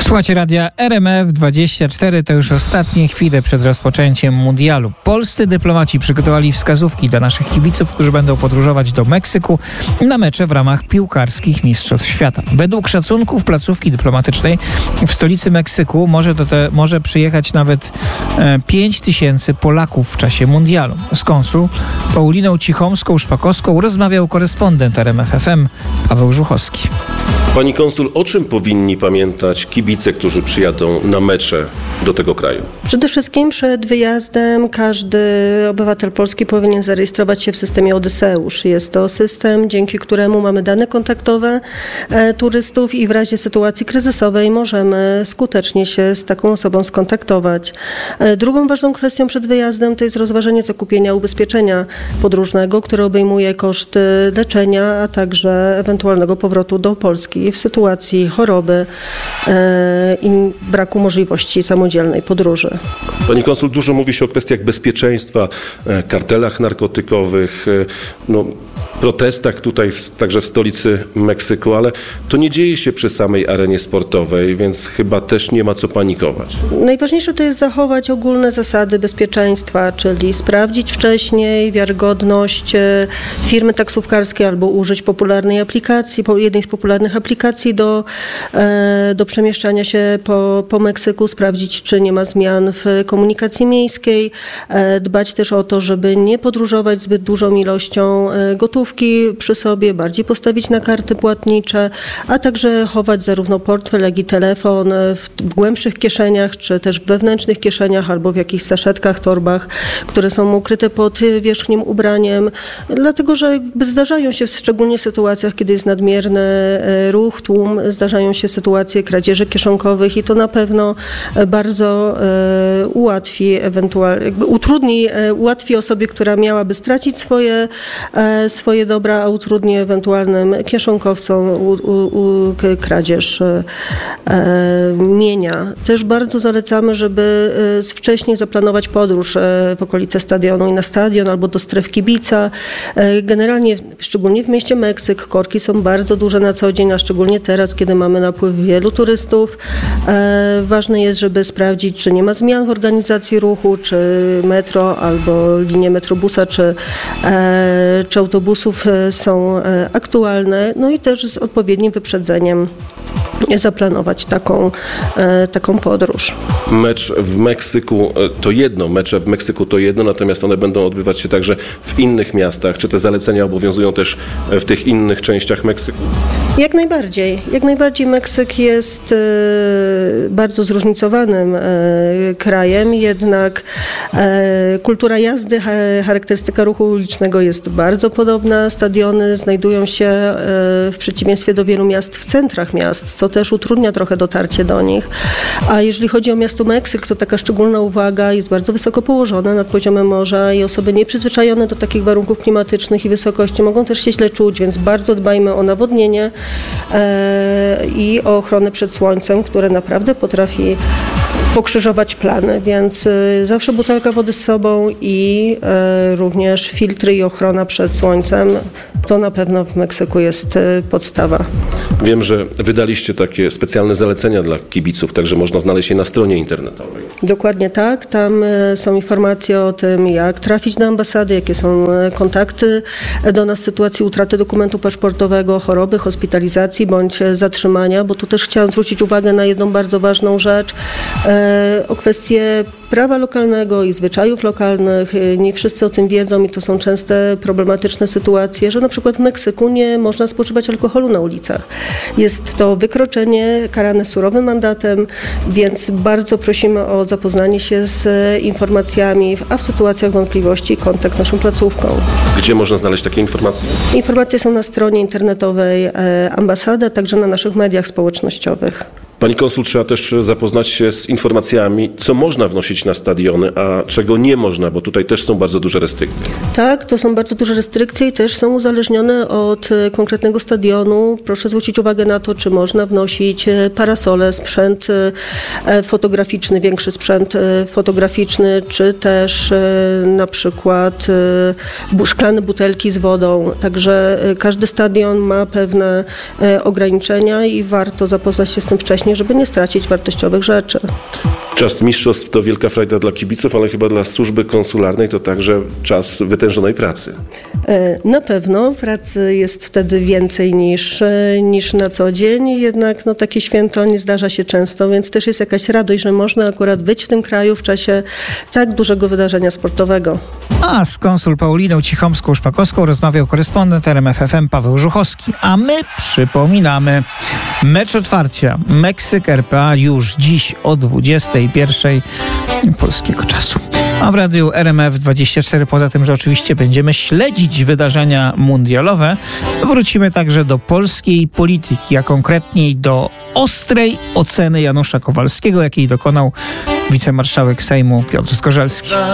Słuchajcie radia RMF24, to już ostatnie chwile przed rozpoczęciem mundialu. Polscy dyplomaci przygotowali wskazówki dla naszych kibiców, którzy będą podróżować do Meksyku na mecze w ramach piłkarskich mistrzostw świata. Według szacunków placówki dyplomatycznej w stolicy Meksyku może przyjechać nawet 5000 Polaków w czasie mundialu. Z konsul Pauliną Cichomską-Szpakowską rozmawiał korespondent RMF FM Paweł Żuchowski. Pani konsul, o czym powinni pamiętać kibice, którzy przyjadą na mecze do tego kraju? Przede wszystkim przed wyjazdem każdy obywatel Polski powinien zarejestrować się w systemie Odyseusz. Jest to system, dzięki któremu mamy dane kontaktowe turystów i w razie sytuacji kryzysowej możemy skutecznie się z taką osobą skontaktować. Drugą ważną kwestią przed wyjazdem to jest rozważenie zakupienia ubezpieczenia podróżnego, które obejmuje koszty leczenia, a także ewentualnego powrotu do Polski w sytuacji choroby i braku możliwości samodzielnej podróży. Pani konsul, dużo mówi się o kwestiach bezpieczeństwa, kartelach narkotykowych, protestach tutaj, także w stolicy Meksyku, ale to nie dzieje się przy samej arenie sportowej, więc chyba też nie ma co panikować. Najważniejsze to jest zachować ogólne zasady bezpieczeństwa, czyli sprawdzić wcześniej wiarygodność firmy taksówkarskiej albo użyć popularnej aplikacji, jednej z popularnych aplikacji do przemieszczania się po Meksyku, sprawdzić, czy nie ma zmian w komunikacji miejskiej, dbać też o to, żeby nie podróżować zbyt dużą ilością gotówki przy sobie, bardziej postawić na karty płatnicze, a także chować zarówno portfel, jak i telefon w głębszych kieszeniach, czy też w wewnętrznych kieszeniach albo w jakichś saszetkach, torbach, które są ukryte pod wierzchnim ubraniem, dlatego że zdarzają się, szczególnie w sytuacjach, kiedy jest nadmierny ruch, tłum, zdarzają się sytuacje kradzieży kieszonkowych i to na pewno bardzo ułatwi osobie, która miałaby stracić swoje dobra, a utrudni ewentualnym kieszonkowcom kradzież mienia. Też bardzo zalecamy, żeby wcześniej zaplanować podróż w okolice stadionu i na stadion albo do stref kibica. Generalnie, szczególnie w mieście Meksyk, korki są bardzo duże na co dzień, a szczególnie teraz, kiedy mamy napływ wielu turystów. Ważne jest, żeby sprawdzić, czy nie ma zmian w organizacji ruchu, czy metro albo linie metrobusa, czy autobusów są aktualne, no i też z odpowiednim wyprzedzeniem zaplanować taką podróż. Mecze w Meksyku to jedno, natomiast one będą odbywać się także w innych miastach. Czy te zalecenia obowiązują też w tych innych częściach Meksyku? Jak najbardziej. Jak najbardziej Meksyk jest bardzo zróżnicowanym krajem, jednak kultura jazdy, charakterystyka ruchu ulicznego jest bardzo podobna. Stadiony znajdują się w przeciwieństwie do wielu miast w centrach miast, co też utrudnia trochę dotarcie do nich. A jeżeli chodzi o miasto Meksyk, to taka szczególna uwaga, jest bardzo wysoko położone nad poziomem morza i osoby nieprzyzwyczajone do takich warunków klimatycznych i wysokości mogą też się źle czuć, więc bardzo dbajmy o nawodnienie i o ochronę przed słońcem, które naprawdę potrafi pokrzyżować plany, więc zawsze butelka wody z sobą i również filtry i ochrona przed słońcem. To na pewno w Meksyku jest podstawa. Wiem, że wydaliście takie specjalne zalecenia dla kibiców, także można znaleźć je na stronie internetowej. Dokładnie tak. Tam są informacje o tym, jak trafić do ambasady, jakie są kontakty do nas w sytuacji utraty dokumentu paszportowego, choroby, hospitalizacji bądź zatrzymania, bo tu też chciałam zwrócić uwagę na jedną bardzo ważną rzecz, o kwestię prawa lokalnego i zwyczajów lokalnych. Nie wszyscy o tym wiedzą i to są częste problematyczne sytuacje, że na przykład w Meksyku nie można spożywać alkoholu na ulicach. Jest to wykroczenie karane surowym mandatem, więc bardzo prosimy o zapoznanie się z informacjami, a w sytuacjach wątpliwości kontakt z naszą placówką. Gdzie można znaleźć takie informacje? Informacje są na stronie internetowej ambasady, a także na naszych mediach społecznościowych. Pani konsul, trzeba też zapoznać się z informacjami, co można wnosić na stadiony, a czego nie można, bo tutaj też są bardzo duże restrykcje. Tak, to są bardzo duże restrykcje i też są uzależnione od konkretnego stadionu. Proszę zwrócić uwagę na to, czy można wnosić parasole, sprzęt fotograficzny, większy sprzęt fotograficzny, czy też na przykład szklane butelki z wodą. Także każdy stadion ma pewne ograniczenia i warto zapoznać się z tym wcześniej, wcześniej, żeby nie stracić wartościowych rzeczy. Czas mistrzostw to wielka frajda dla kibiców, ale chyba dla służby konsularnej to także czas wytężonej pracy. Na pewno pracy jest wtedy więcej niż na co dzień, jednak takie święto nie zdarza się często, więc też jest jakaś radość, że można akurat być w tym kraju w czasie tak dużego wydarzenia sportowego. A z konsul Pauliną Cichomską-Szpakowską rozmawiał korespondent RMF FM Paweł Żuchowski. A my przypominamy, mecz otwarcia Meksyk-RPA już dziś o 21:00 polskiego czasu. A w radiu RMF24, poza tym, że oczywiście będziemy śledzić wydarzenia mundialowe, wrócimy także do polskiej polityki, a konkretniej do ostrej oceny Janusza Kowalskiego, jakiej dokonał wicemarszałek Sejmu Piotr Zgorzelski.